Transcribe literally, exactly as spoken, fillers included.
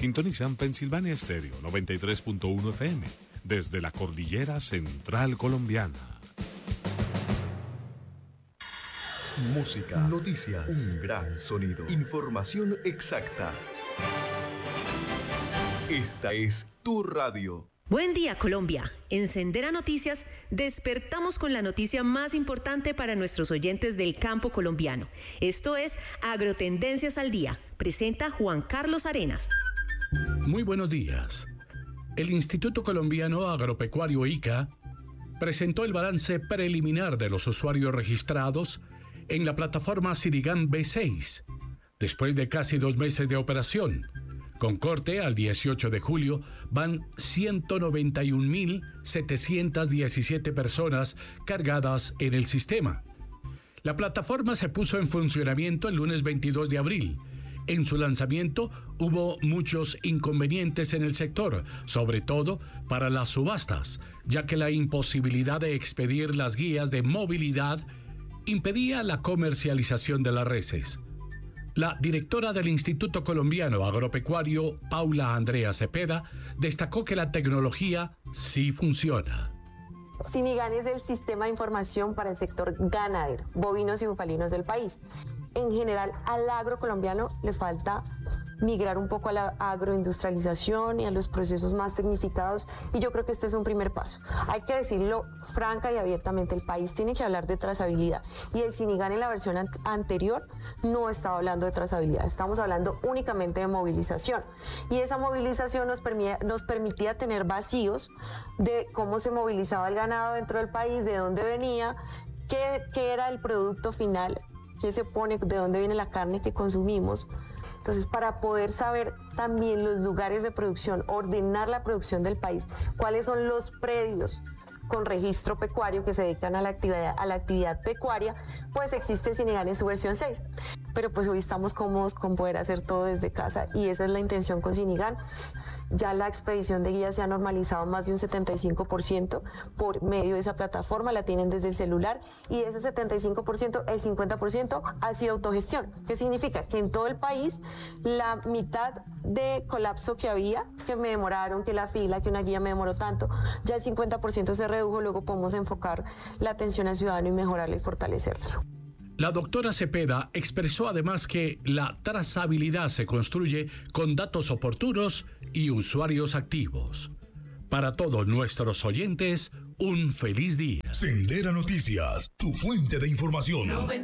Sintonizan Pensilvania Estéreo noventa y tres punto uno F M desde la cordillera central colombiana. Música, noticias, un gran sonido, información exacta. Esta es tu radio. Buen día, Colombia. En Sendera Noticias despertamos con la noticia más importante para nuestros oyentes del campo colombiano. Esto es Agrotendencias al Día. Presenta Juan Carlos Arenas. Muy buenos días. El Instituto Colombiano Agropecuario I C A presentó el balance preliminar de los usuarios registrados en la plataforma Sirigán B seis, después de casi dos meses de operación. Con corte al dieciocho de julio, van ciento noventa y un mil setecientas diecisiete personas cargadas en el sistema. La plataforma se puso en funcionamiento el lunes veintidós de abril. En su lanzamiento hubo muchos inconvenientes en el sector, sobre todo para las subastas, ya que la imposibilidad de expedir las guías de movilidad impedía la comercialización de las reses. La directora del Instituto Colombiano Agropecuario, Paula Andrea Cepeda, destacó que la tecnología sí funciona. Sinigan es el sistema de información para el sector ganadero, bovinos y bufalinos del país. En general, al agro colombiano le falta migrar un poco a la agroindustrialización y a los procesos más tecnificados, y yo creo que este es un primer paso. Hay que decirlo franca y abiertamente, el país tiene que hablar de trazabilidad, y el Sinigan en la versión an- anterior no estaba hablando de trazabilidad, estamos hablando únicamente de movilización, y esa movilización nos, permitía, nos permitía tener vacíos de cómo se movilizaba el ganado dentro del país, de dónde venía, qué, qué era el producto final, qué se pone, de dónde viene la carne que consumimos. Entonces, para poder saber también los lugares de producción, ordenar la producción del país, cuáles son los predios con registro pecuario que se dedican a la actividad, a la actividad pecuaria, pues existe Sinigan en su versión seis. Pero pues hoy estamos cómodos con poder hacer todo desde casa, y esa es la intención con Sinigan. Ya la expedición de guías se ha normalizado más de un setenta y cinco por ciento por medio de esa plataforma, la tienen desde el celular, y de ese setenta y cinco por ciento, el cincuenta por ciento ha sido autogestión. ¿Qué significa? Que en todo el país la mitad de colapso que había, que me demoraron, que la fila, que una guía me demoró tanto, ya el cincuenta por ciento se redujo, luego podemos enfocar la atención al ciudadano y mejorarla y fortalecerla. La doctora Cepeda expresó además que la trazabilidad se construye con datos oportunos y usuarios activos. Para todos nuestros oyentes, un feliz día. Sendera Noticias, tu fuente de información.